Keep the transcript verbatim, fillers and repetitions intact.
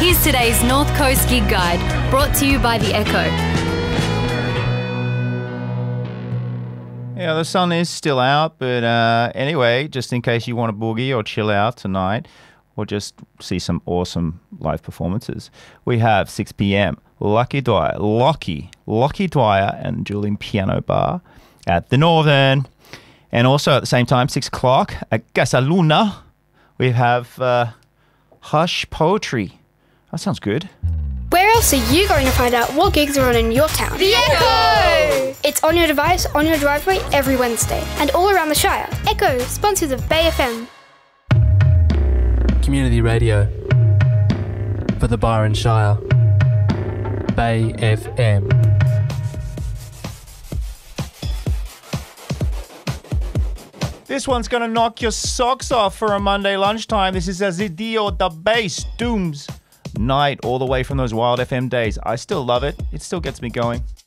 Here's today's North Coast Gig Guide, brought to you by The Echo. Yeah, the sun is still out, but uh, anyway, just in case you want to boogie or chill out tonight, or just see some awesome live performances, we have six p.m. Lucky Dwyer, Lockie, Lockie Dwyer and Julian Piano Bar at the Northern. And also at the same time, six o'clock at Gasaluna, we have uh, Hush Poetry. That sounds good. Where else are you going to find out what gigs are on in your town? The Echo! It's on your device, on your driveway, every Wednesday, and all around the Shire. Echo, sponsors of Bay F M. Community radio for the Byron Shire. Bay F M. This one's going to knock your socks off for a Monday lunchtime. This is Azidio the Bass Dooms Night, all the way from those Wild F M days. I still love it. It still gets me going.